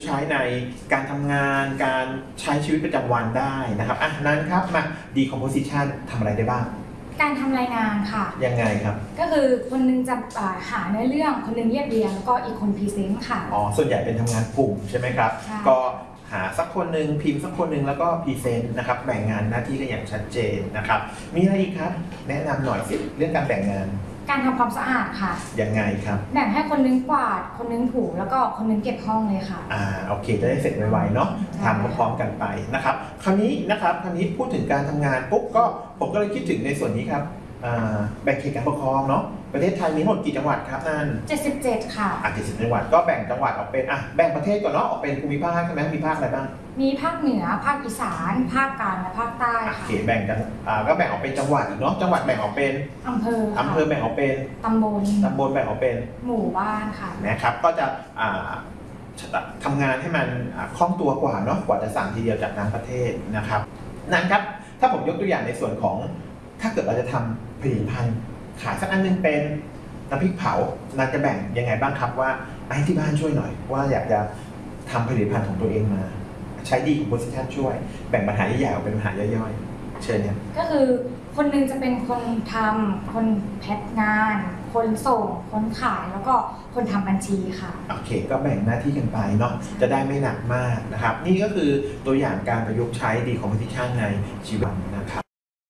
ใช้ในการทำงานการใช้ชีวิตประจำวันได้นะครับนั้นครับมา decomposition ทำอะไรได้บ้างการทำรายงานค่ะยังไงครับก็คือคนนึงจะหาเนื้อเรื่องคนนึงเรียบเรียงแล้วก็อีกคนพรีเซนต์ค่ะส่วนใหญ่เป็นทำงานกลุ่มใช่ไหมครับก็หาสักคนหนึ่งพิมพ์สักคนหนึ่งแล้วก็พรีเซนต์นะครับแบ่งงานหน้าที่กันอย่างชัดเจนนะครับมีอะไรอีกครับแนะนำหน่อยสิเรื่องการแบ่งงานการทำความสะอาดค่ะยังไงครับแบ่งให้คนนึงกวาดคนนึงถูแล้วก็คนนึงเก็บห้องเลยค่ะโอเคจะได้เสร็จไวๆเนาะทำพร้อมๆกันไปนะครับคราวนี้พูดถึงการทำงานปุ๊บก็ผมก็เลยคิดถึงในส่วนนี้ครับแบ่งเขตการปกครองเนาะประเทศไทยมีทั้งหมดกี่จังหวัดครับนั่น 77ค่ะ 70จังหวัดก็แบ่งจังหวัดออกเป็นแบ่งประเทศก่อนเนาะออกเป็นภูมิภาคใช่ไหมมีภาคอะไรบ้างมีภาคเหนือภาคอีสานภาคกลางและภาคใต้ค่ะโอเคแบ่งกันก็แบ่งออกเป็นจังหวัดอีกเนาะจังหวัดแบ่งออกเป็นอำเภอแบ่งออกเป็นตำบลแบ่งออกเป็นหมู่บ้านค่ะนะครับก็จะทำงานให้มันคล่องตัวกว่าเนาะกว่าจะสั่งทีเดียวจากต่างประเทศนะครับนั่นครับถ้าผมยกตัวอย่างในส่วนของถ้าเกิดเราจะทำผลิตภัณฑ์ขายสักอันนึงเป็นน้ำพริกเผาเราจะแบ่งยังไงบ้างครับว่าให้ที่บ้านช่วยหน่อยว่าอยากจะทำผลิตภัณฑ์ของตัวเองมาใช้decompositionช่วยแบ่งปัญหาใหญ่ๆออกเป็นปัญหาย่อยๆเชิญเนี่ยก็คือคนนึงจะเป็นคนทำคนแพ็คงานคนส่งคนขายแล้วก็คนทำบัญชีค่ะโอเคก็แบ่งหน้าที่กันไปเนาะจะได้ไม่หนักมากนะครับนี่ก็คือตัวอย่างการประยุกต์ใช้decompositionในชีวิตนะครับ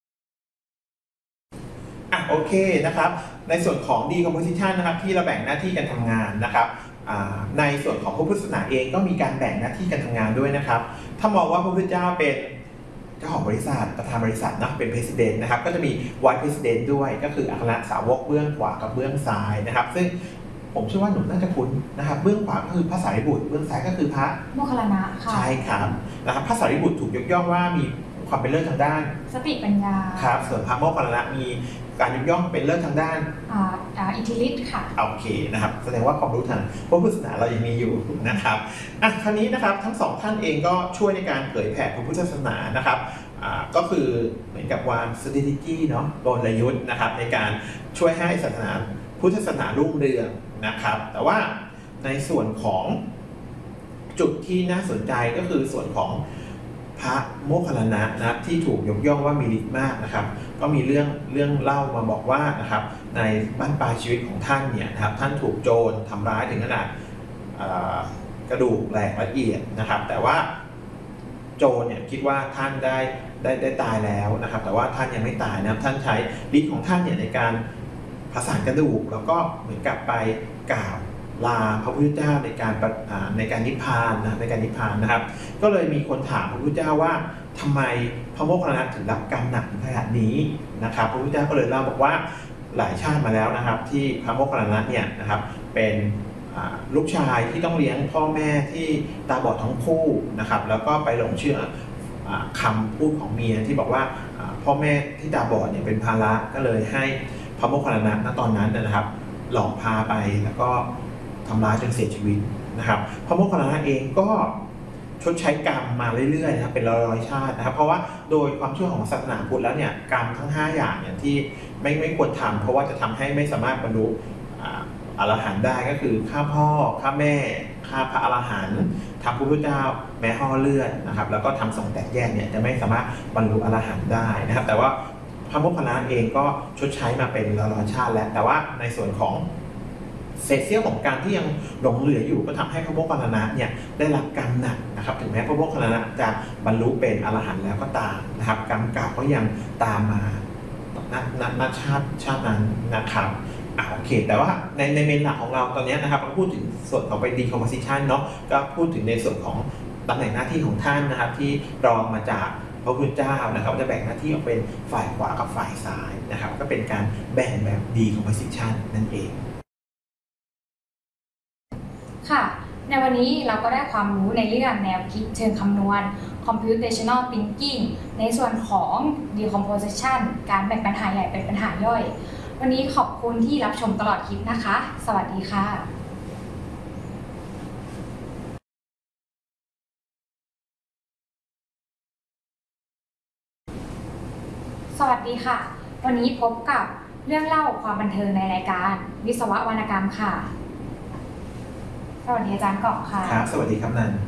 โอเคนะครับในส่วนของ decomposition นะครับที่เราแบ่งหน้าที่การทำงานนะครับในส่วนของพระพุทธศาสนาเองก็มีการแบ่งหน้าที่การทำงานด้วยนะครับถ้ามองว่าพระพุทธเจ้าเป็นเจ้าของบริษัทประธานบริษัทนะเป็น president นะครับก็จะมี vice president ด้วยก็คืออัครสาวกเบื้องขวากับเบื้องซ้ายนะครับซึ่งผมเชื่อว่าหนูน่าจะคุ้นนะครับเบื้องขวาก็คือพระสารีบุตรเบื้องซ้ายก็คือพระโมคคัลลานะค่ะใช่ครับนะครับพระสารีบุตรถูกยกย่องว่ามีความเป็นเลิศทางด้านสติปัญญาครับส่วนพระโมคคัลลานะมีการยกย่องเป็นเลิศทางด้านอิทธิฤทธิ์ค่ะโอเคนะครับแสดงว่าความรู้ทางพระพุทธศาสนาเรายังมีอยู่นะครับคราวนี้นะครับทั้งสองท่านเองก็ช่วยในการเผยแผ่พระพุทธศาสนานะครับก็คือเหมือนกับวาง strategy เนาะกลยุทธ์นะครับในการช่วยให้ศาสนาพุทธศาสนารุ่งเรืองนะครับแต่ว่าในส่วนของจุดที่น่าสนใจก็คือส่วนของพระโมคคัลลานะนะครับที่ถูกยกย่องว่ามีฤทธิ์มากนะครับก็มีเรื่องเล่ามาบอกว่านะครับในบั้นปลายชีวิตของท่านเนี่ยนะครับท่านถูกโจรทำร้ายถึงขนาดกระดูกแหลกละเอียดนะครับแต่ว่าโจรเนี่ยคิดว่าท่านได้ตายแล้วนะครับแต่ว่าท่านยังไม่ตายนะครับท่านใช้ฤทธิ์ของท่านเนี่ยในการผสานกระดูกแล้วก็เหมือนกับไปกราบลาพระพุทธเจ้าในการนิพพานนะครับก็เลยมีคนถามพระพุทธเจ้าว่าทำไมพระโมคคัลลานะถึงรับกรรมหนักขนาดนี้นะครับพระพุทธเจ้าก็เลยเล่าบอกว่าหลายชาติมาแล้วนะครับที่พระโมคคัลลานะเนี่ยนะครับเป็นลูกชายที่ต้องเลี้ยงพ่อแม่ที่ตาบอดทั้งคู่นะครับแล้วก็ไปหลงเชื่อคำพูดของเมียที่บอกว่าพ่อแม่ที่ตาบอดเนี่ยเป็นภาระก็เลยให้พระโมคคัลลานะณตอนนั้นนะครับหลอกพาไปแล้วก็ทำร้ายจนเสียชีวิตนะครับพระโมคคัลลานะเองก็ชดใช้กรรมมาเรื่อยๆนะครับเป็นร้อยๆชาตินะครับเพราะว่าโดยความเชื่อของศาสนาพุทธแล้วเนี่ยกรรมทั้ง5อย่างเนี่ยที่ไม่ควรทำเพราะว่าจะทำให้ไม่สามารถบรรลุอรหันต์ได้ก็คือฆ่าพ่อฆ่าแม่ฆ่าพระอรหันต์ทำพระพุทธเจ้าแม้ห่อเลือดนะครับแล้วก็ทำสงฆ์แตกแยกเนี่ยจะไม่สามารถบรรลุอรหันต์ได้นะครับแต่ว่าพระโมคคัลลานะเองก็ชดใช้มาเป็นร้อยๆชาติแล้วแต่ว่าในส่วนของเศษเสี้ยวของการที่ยังหลงเหลืออยู่ก็ทำให้พระโมคคัลลานะเนี่ยได้รับกรรมหนักนะครับถึงแม้พระโมคคัลลานะจะบรรลุเป็นอรหันต์แล้วก็ตามนะครับกรรมเก่าก็ยังตามมาณชาตินั้นนะครับโอเคแต่ว่าในเมนหลักของเราตอนนี้นะครับเราพูดถึงส่วนของไป decomposition เนาะก็พูดถึงในส่วนของตำแหน่งหน้าที่ของท่านนะครับที่รองมาจากพระพุทธเจ้านะครับจะแบ่งหน้าที่ออกเป็นฝ่ายขวากับฝ่ายซ้ายนะครับก็เป็นการแบ่งแบบ decomposition นั่นเองค่ะในวันนี้เราก็ได้ความรู้ในเรื่องแนวคิดเชิงคำนวณ computational thinking ในส่วนของ decomposition การแบ่งปัญหาใหญ่เป็นปัญหาย่อยวันนี้ขอบคุณที่รับชมตลอดคลิปนะคะสวัสดีค่ะสวัสดีค่ะวันนี้พบกับเรื่องเล่าความบันเทิงในรายการวิศววรรณกรรมค่ะสวัสดีอาจารย์กอบค่ะครับสวัสดีครับนัน